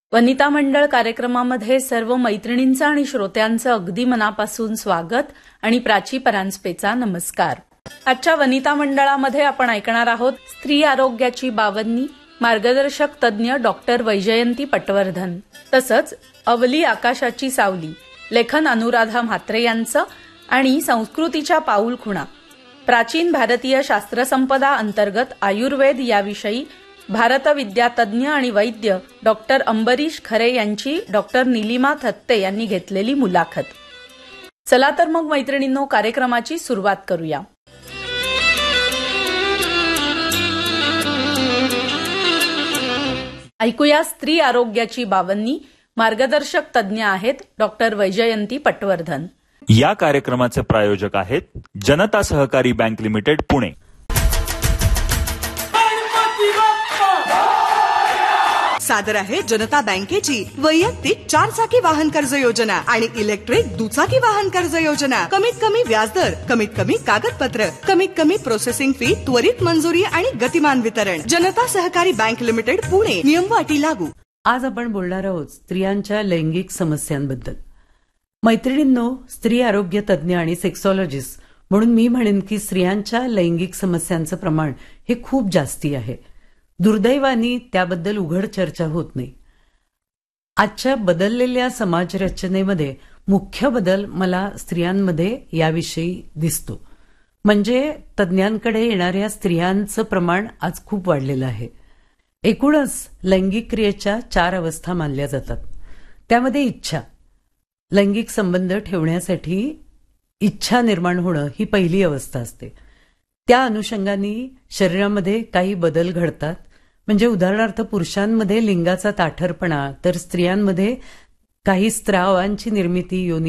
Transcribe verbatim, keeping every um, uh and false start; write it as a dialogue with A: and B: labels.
A: वनिता मंडळ कार्यक्रमामध्ये सर्व मैत्रिणींचं आणि श्रोत्यांचं अगदी मनापासून स्वागत आणि प्राची परांजपेचा नमस्कार. आजच्या वनिता मंडळामध्ये आपण ऐकणार आहोत स्त्री आरोग्याची बावन्नी, मार्गदर्शक तज्ज्ञ डॉक्टर वैजयंती पटवर्धन, तसंच अवली आकाशाची सावली, लेखन अनुराधा म्हात्रे यांचं आणि संस्कृतीच्या पाऊलखुणा, प्राचीन भारतीय शास्त्रसंपदा अंतर्गत आयुर्वेद याविषयी भारत विद्यातज्ञ आणि वैद्य डॉक्टर अंबरीश खरे यांची डॉक्टर निलिमा थत्ते यांनी घेतलेली मुलाखत. चला तर मग मैत्रिणींनो, कार्यक्रमाची सुरुवात करूया. ऐकूया स्त्री आरोग्याची बावन्नी. मार्गदर्शक तज्ज्ञ आहेत डॉक्टर वैजयंती पटवर्धन.
B: या कार्यक्रमाचे प्रायोजक आहेत जनता सहकारी बँक लिमिटेड पुणे.
C: सादर आहे जनता बँकेची वैयक्तिक चार चाकी वाहन कर्ज योजना आणि इलेक्ट्रिक दुचाकी वाहन कर्ज योजना. कमीत कमी व्याजदर, कमीत कमी कागदपत्र, कमीत कमी प्रोसेसिंग फी, त्वरित मंजुरी आणि गतिमान वितरण. जनता सहकारी बँक लिमिटेड पुणे. नियम व अटी लागू.
D: आज आपण बोलणार आहोत स्त्रियांच्या लैंगिक समस्यांबद्दल. मैत्रिणींनो, स्त्री आरोग्य तज्ज्ञ आणि सेक्सॉलॉजिस्ट म्हणून मी म्हणेन की स्त्रियांच्या लैंगिक समस्यांचं प्रमाण हे खूप जास्ती आहे. दुर्दैवानी त्याबद्दल उघड चर्चा होत नाही. आजच्या बदललेल्या समाज रचनेमध्ये मुख्य बदल मला स्त्रियांमध्ये याविषयी दिसतो. म्हणजे तज्ज्ञांकडे येणाऱ्या स्त्रियांचं प्रमाण आज खूप वाढलेलं आहे. एकूणच लैंगिक क्रियेच्या चार अवस्था मानल्या जातात. त्यामध्ये इच्छा, लैंगिक संबंध ठेवण्यासाठी इच्छा निर्माण होणं ही पहिली अवस्था असते. त्या अनुषंगाने शरीरामध्ये काही बदल घडतात. म्हणजे उदाहरणार्थ पुरुषांमध्ये लिंगाचा ताठरपणा, तर स्त्रियांमध्ये काही स्त्रावांची निर्मिती योनी